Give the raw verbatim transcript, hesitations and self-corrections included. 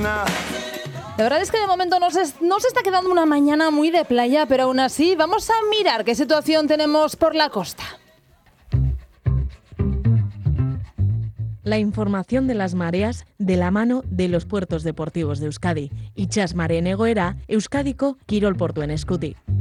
La verdad es que de momento no se, no se está quedando una mañana muy de playa, pero aún así vamos a mirar qué situación tenemos por la costa. La información de las mareas de la mano de los puertos deportivos de Euskadi. Itxas mareen egoera, Euskadiko kirol portuen eskutik.